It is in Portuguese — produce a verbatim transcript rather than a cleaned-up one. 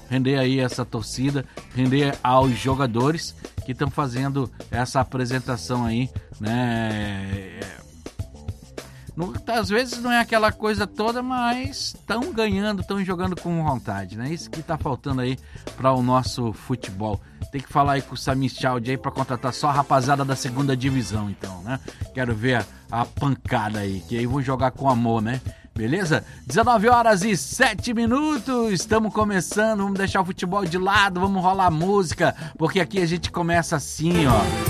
render aí essa torcida, render aos jogadores que estão fazendo essa apresentação aí, né? No, às vezes não é aquela coisa toda, mas estão ganhando, estão jogando com vontade, né? Isso que tá faltando aí para o nosso futebol. Tem que falar aí com o Samir Chaldi aí para contratar só a rapaziada da segunda divisão, então, né? Quero ver a, a pancada aí, que aí vão jogar com amor, né? Beleza? dezenove horas e sete minutos, estamos começando, vamos deixar o futebol de lado, vamos rolar música, porque aqui a gente começa assim, ó.